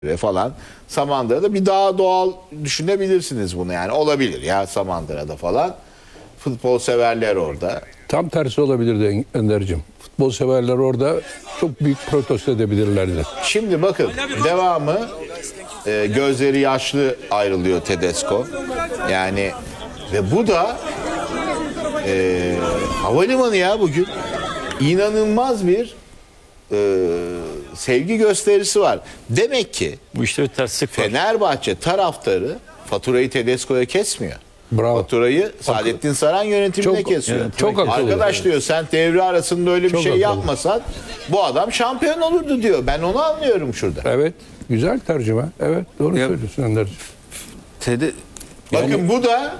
ve falan. Samandıra'da bir daha doğal düşünebilirsiniz bunu, yani olabilir ya Samandıra'da falan. Futbol severler orada. Tam tersi olabilirdi Ender'cim. Futbol severler orada çok büyük protesto edebilirlerdi. Şimdi bakın devamı, gözleri yaşlı ayrılıyor Tedesco. Yani ve bu da havalimanı ya bugün. İnanılmaz bir sevgi gösterisi var. Demek ki Bu işte bir terslik var. Fenerbahçe taraftarı faturayı Tedesco'ya kesmiyor. Bravo. Faturayı Saadettin Saran yönetimine Çok- kesiyor. evet, çok akıllı. Arkadaş diyor, sen devre arasında öyle bir Çok şey akıllı. yapmasan bu adam şampiyon olurdu diyor. Ben onu anlıyorum şurada. Evet. Güzel tercüme. Evet. Doğru Ya- söylüyorsun Ender'cim. Bakın bu da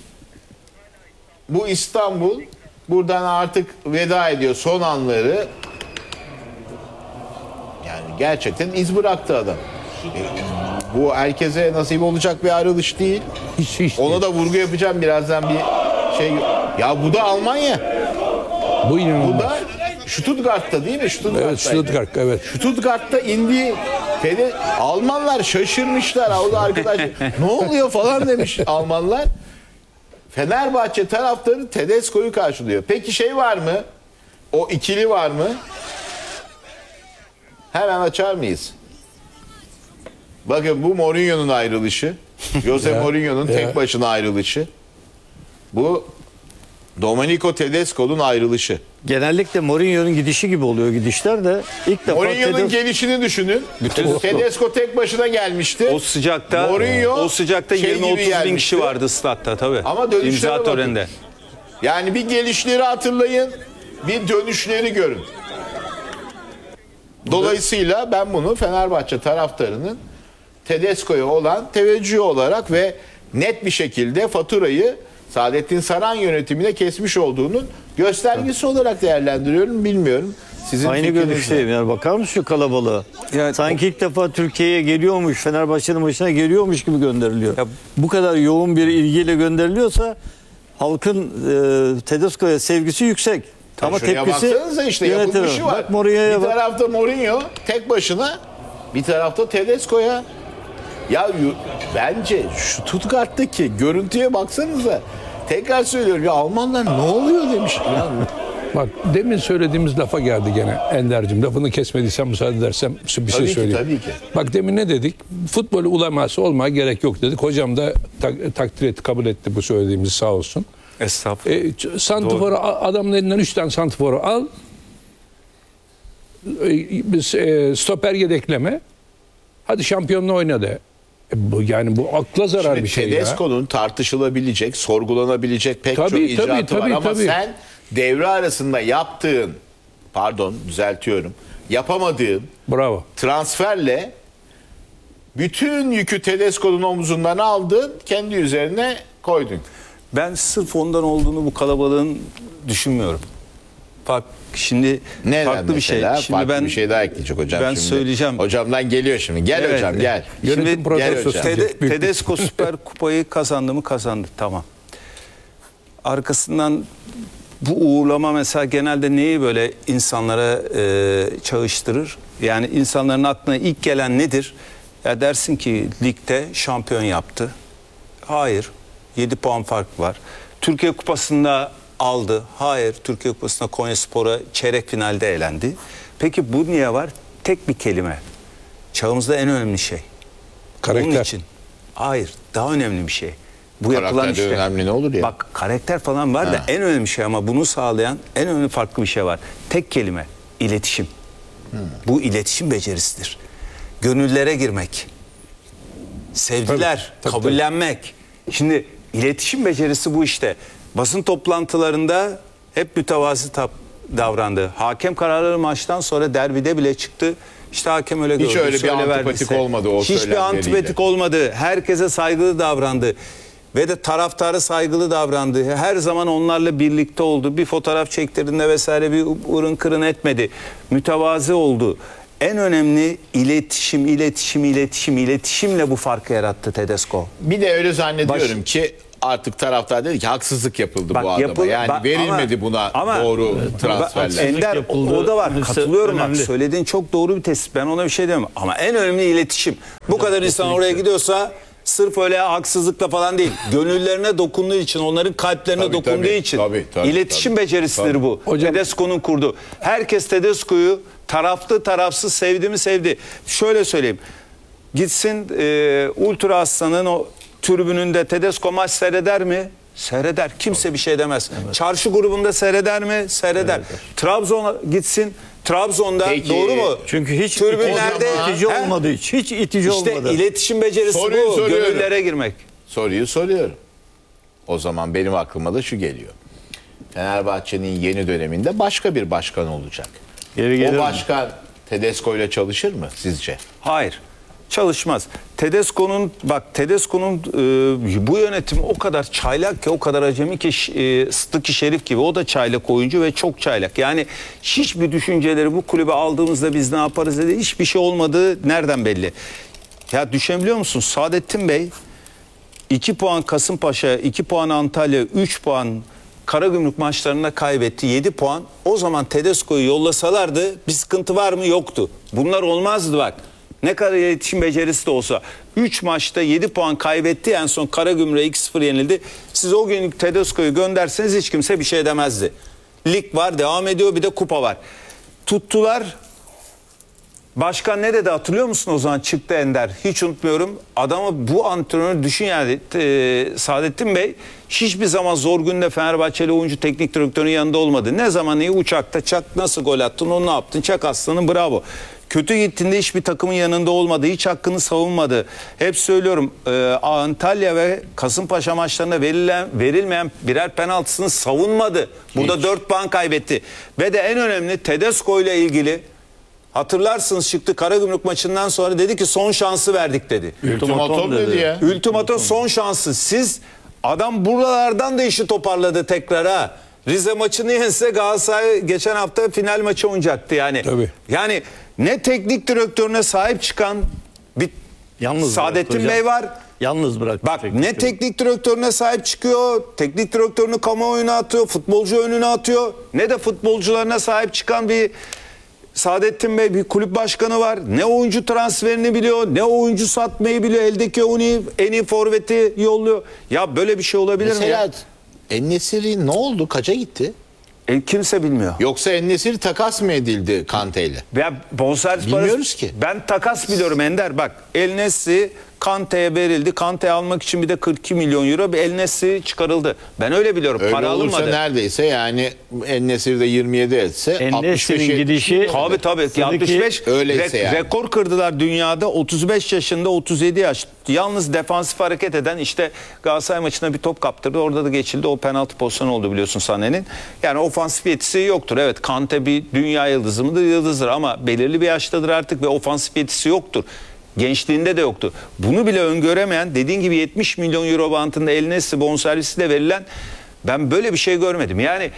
bu İstanbul buradan artık veda ediyor son anları. Yani gerçekten iz bıraktı adam. Bu herkese nasip olacak bir ayrılış değil. Hiç Ona da vurgu yapacağım birazdan bir şey. Ya bu da Almanya. Bu Bu inanılmaz. da Stuttgart'ta değil mi? Evet, Stuttgart. Evet. Stuttgart'ta indi. Almanlar şaşırmışlar. Orada arkadaş ne oluyor falan demiş Almanlar. Fenerbahçe taraftarı Tedesco'yu karşılıyor. Peki şey var mı? O ikili var mı? Hemen açar mıyız? Bakın bu Mourinho'nun ayrılışı. Jose Ya, Mourinho'nun ya. tek başına ayrılışı. Bu Domenico Tedesco'nun ayrılışı. Genellikle Mourinho'nun gidişi gibi oluyor gidişler de ilk defa Mourinho'nun gelişini düşünün. Tedesco tek başına gelmişti. O sıcakta Mourinho şey gibi 20-30 bin gelmişti. kişi vardı statta tabii. Ama dönüşlere İmza bakın. töreninde. Yani bir gelişleri hatırlayın, bir dönüşleri görün. Dolayısıyla ben bunu Fenerbahçe taraftarının Tedesco'ya olan teveccühü olarak ve net bir şekilde faturayı Saadettin Saran yönetimine kesmiş olduğunun göstergesi olarak değerlendiriyorum. Bilmiyorum. Sizin Aynı fikriniz ne? görüşteyim. Yani bakar mısın şu kalabalığa? Ya- Sanki ilk defa Türkiye'ye geliyormuş, Fenerbahçe'nin başına geliyormuş gibi gönderiliyor. Ya- Bu kadar yoğun bir ilgiyle gönderiliyorsa halkın Tedesco'ya sevgisi yüksek. Ama Şuraya tepkisi baksanıza işte yönetime. yapılmışı var. Bak Mourinho'ya Bir bak. tarafta Mourinho tek başına, bir tarafta Tedesco'ya. Ya bence şu Stuttgart'taki görüntüye baksanıza. Tekrar söylüyorum ya, Almanlar ne oluyor demiş. Ya, Bak demin söylediğimiz lafa geldi gene Ender'cim. Lafını kesmediysen müsaade edersem bir şey Tabii ki, söyleyeyim. tabii ki. Bak demin ne dedik? Futbol uleması olmaya gerek yok dedik. Hocam da takdir etti, kabul etti bu söylediğimizi sağ olsun. Estağfurullah. Santiforu adamın elinden 3 tane santiforu al. Stoper yedekleme. Hadi şampiyonluğu oyna de. Yani bu akla zarar Şimdi bir şey ya. Tedesco'nun tartışılabilecek, sorgulanabilecek pek Tabii, çok icraatı tabii, var ama tabii. sen devre arasında yaptığın, pardon düzeltiyorum, yapamadığın Bravo. transferle bütün yükü Tedesco'nun omuzundan aldın, kendi üzerine koydun. Ben sırf ondan olduğunu bu kalabalığın düşünmüyorum. Bak şimdi Neden farklı bir şey. mesela? Şimdi Farklı ben bir şey daha ekleyecek hocam. ben şimdi. söyleyeceğim. Hocamdan geliyor şimdi. Gel Evet. hocam gel. Yönetim Şimdi protestosu. hocam. Tedesco Süper Kupayı kazandı mı? Kazandı. Tamam. Arkasından bu uğurlama mesela genelde neyi böyle insanlara çağrıştırır? Yani insanların aklına ilk gelen nedir? Ya dersin ki ligde şampiyon yaptı. Hayır. 7 puan fark var. Türkiye Kupası'nda aldı. Hayır. Türkiye Kupası'nda Konyaspor'a çeyrek finalde elendi. Peki bu niye var? Tek bir kelime. Çağımızda en önemli şey. Karakter. Bunun için. Hayır. Daha önemli bir şey. Bu yapılan Karakter de işte. önemli, ne olur ya. Bak karakter falan var da en önemli şey, ama bunu sağlayan en önemli farklı bir şey var. Tek kelime. İletişim. Bu iletişim becerisidir. Gönüllere girmek. Sevgiler, Tabii, kabullenmek. Şimdi iletişim becerisi bu işte. Basın toplantılarında hep mütevazi davrandı. Hakem kararları maçtan sonra derbide bile çıktı. İşte hakem öyle Hiç gördü. öyle bir söyle antipatik verdiyse. olmadı o Hiçbir söylemleriyle. antipatik olmadı. Herkese saygılı davrandı. Ve de taraftara saygılı davrandı. Her zaman onlarla birlikte oldu. Bir fotoğraf çektirdiğinde vesaire bir ırın kırın etmedi. Mütevazi oldu. En önemli iletişimle bu farkı yarattı Tedesco. Bir de öyle zannediyorum Baş- ki artık taraftar dedi ki haksızlık yapıldı Bak, bu adama. Yani verilmedi ama- buna ama- doğru transferler. Ender yapıldı. o da var. Mesela Katılıyorum bak. önemli. Söylediğin çok doğru bir tespit. Ben ona bir şey demem. Ama en önemli iletişim. Bu kadar insan oraya gidiyorsa sırf öyle haksızlıkla falan değil. Gönüllerine dokunduğu için, onların kalplerine Tabii, dokunduğu tabii, için. tabii, iletişim becerisidir Tabii. bu. Hocam- Tedesco'nun kurduğu. Herkes Tedesco'yu taraflı tarafsız sevdi mi sevdi. Şöyle söyleyeyim. Gitsin Ultra Aslan'ın o tribününde Tedesco maç seyreder mi? Seyreder. Kimse bir şey demez. Çarşı grubunda seyreder mi? Seyreder. Trabzon'a gitsin. Trabzon'da Peki, doğru mu? Çünkü hiç tribünlerde itici He? olmadı hiç. Hiç itici İşte olmadı. iletişim becerisi Soruyu bu. soruyorum. Gönüllere girmek. Soruyu soruyorum. O zaman benim aklıma da şu geliyor. Fenerbahçe'nin yeni döneminde başka bir başkan olacak. Geri gelir O mi? başkan Tedesco ile çalışır mı sizce? Hayır. Çalışmaz. Tedesco'nun bu yönetimi o kadar çaylak ki, o kadar acemi ki Sıddık-ı Şerif gibi, o da çaylak oyuncu ve çok çaylak. Yani hiçbir düşünceleri bu kulübe aldığımızda biz ne yaparız dedi. Hiçbir şey olmadığı nereden belli? Ya düşünebiliyor musun? Saadettin Bey 2 puan Kasımpaşa, 2 puan Antalya, 3 puan Karagümrük maçlarında kaybetti. 7 puan. O zaman Tedesco'yu yollasalardı bir sıkıntı var mı? Yoktu. Bunlar olmazdı bak. Ne kadar iletişim becerisi de olsa. 3 maçta 7 puan kaybetti. En son Karagümrük'e 2-0 yenildi. Siz o gün Tedesco'yu gönderseniz hiç kimse bir şey demezdi. Lig var, devam ediyor, bir de kupa var. Tuttular. Başkan ne dedi hatırlıyor musun o zaman? Çıktı Ender. Hiç unutmuyorum. Adamı, bu antrenörü düşün yani. Saadettin Bey hiçbir zaman zor günde Fenerbahçeli oyuncu teknik direktörünün yanında olmadı. Ne zaman iyi uçakta çak, nasıl gol attın, onu ne yaptın? Çak aslanım, bravo. Kötü gittiğinde hiçbir takımın yanında olmadı. Hiç hakkını savunmadı. Hep söylüyorum, Antalya ve Kasımpaşa maçlarında verilmeyen birer penaltısını savunmadı. Burada 4 puan kaybetti. Ve de en önemli, Tedesco ile ilgili hatırlarsınız, çıktı Karagümrük maçından sonra dedi ki son şansı verdik dedi. Ultimatom dedi ya. Ultimatom, son şansı. Siz, adam buralardan da işi toparladı tekrar ha. Rize maçını yense Galatasaray geçen hafta final maçı oynayacaktı yani. Tabii. Yani ne teknik direktörüne sahip çıkan bir Yalnız Saadettin bıraktı Bey hocam. var. Yalnız bırak. Bak ne teknik direktörüne sahip çıkıyor, teknik direktörünü kamuoyuna atıyor, futbolcu önüne atıyor. Ne de futbolcularına sahip çıkan bir Saadettin Bey, bir kulüp başkanı var. Ne oyuncu transferini biliyor, ne oyuncu satmayı biliyor. Eldeki en iyi forveti yolluyor. Ya böyle bir şey olabilir mi ya? Mesela En-Nesyri ne oldu? Kaça gitti? Kimse bilmiyor. Yoksa En-Nesyri takas mı edildi Kante ile? Ya bonservis Bilmiyoruz parası, ki. Ben takas biliyorum Ender. Bak, El Nesri Kante'ye verildi. Kante'yi almak için bir de 42 milyon euro bir El Nesri çıkarıldı. Ben öyle biliyorum. Öyle Para olursa alınmadı. neredeyse yani En-Nesyri de 27 etse En-Nesyri'nin 65'e gidişi Tabii. Sıddık'ı 65 öyleyse yani. rekor kırdılar dünyada. 35 yaşında, 37 yaş. Yalnız defansif hareket eden, işte Galatasaray maçında bir top kaptırdı. Orada da geçildi. O penaltı pozisyonu oldu biliyorsun Sané'nin. Yani ofansif yetisi yoktur. Evet, Kante bir dünya yıldızı mıdır? Yıldızdır ama belirli bir yaştadır artık ve ofansif yetisi yoktur. Gençliğinde de yoktu. Bunu bile öngöremeyen, dediğin gibi 70 milyon euro bantında El Nesri bonservisiyle verilen, ben böyle bir şey görmedim. Yani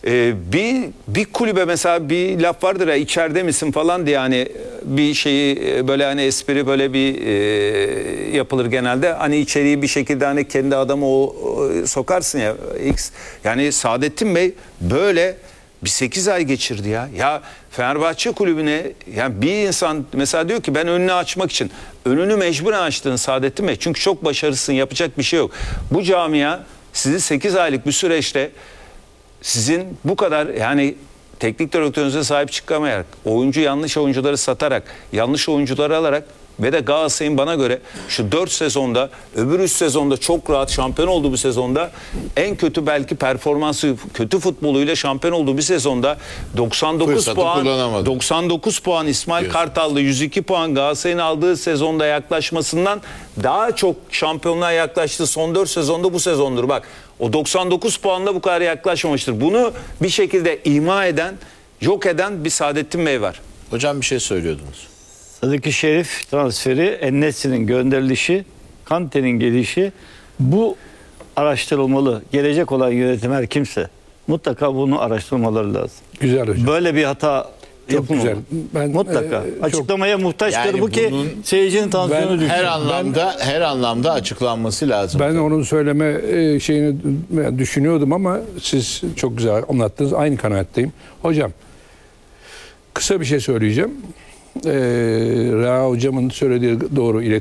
bir kulübe mesela bir laf vardır ya, içeride misin falan diye, hani bir şeyi böyle, hani espri böyle bir yapılır genelde. Hani içeriği bir şekilde hani kendi adamı sokarsın ya X. Yani Saadettin Bey böyle bir 8 ay geçirdi ya. Ya Fenerbahçe kulübüne, yani bir insan mesela diyor ki ben önünü açmak için, önünü mecburen açtığın Saadettin Bey. Çünkü çok başarısın, yapacak bir şey yok. Bu camia sizi 8 aylık bir süreçte, sizin bu kadar yani teknik direktörünüze sahip çıkamayarak, yanlış oyuncuları satarak, yanlış oyuncuları alarak ve de Galatasaray'ın bana göre şu 4 sezonda, öbür 3 sezonda çok rahat şampiyon olduğu bir sezonda, en kötü belki performansı, kötü futboluyla şampiyon olduğu bir sezonda 99 Fırsatı puan, kullanamadı. 99 puan İsmail Kartal'da, 102 puan Galatasaray'ın aldığı sezonda yaklaşmasından daha çok şampiyonluğa yaklaştığı son 4 sezonda bu sezondur. Bak, o 99 puanla bu kadar yaklaşmamıştır. Bunu bir şekilde ihma eden, yok eden bir Saadettin Bey var. Hocam bir şey söylüyordunuz. Sıddık-ı Şerif transferi, En-Nesyri'nin gönderilişi, Kante'nin gelişi, bu araştırılmalı. Gelecek olan yönetim her kimse mutlaka bunu araştırmaları lazım. Güzel hocam. Böyle bir hata Çok yapılmalı. güzel. Ben, Mutlaka. çok- Açıklamaya muhtaçtır Yani bu ki bunun seyircinin tansiyonu düşsün. her anlamda açıklanması lazım. Ben onun söyleme şeyini düşünüyordum ama siz çok güzel anlattınız. Aynı kanaatteyim. Hocam kısa bir şey söyleyeceğim. Reha hocamın söylediği doğru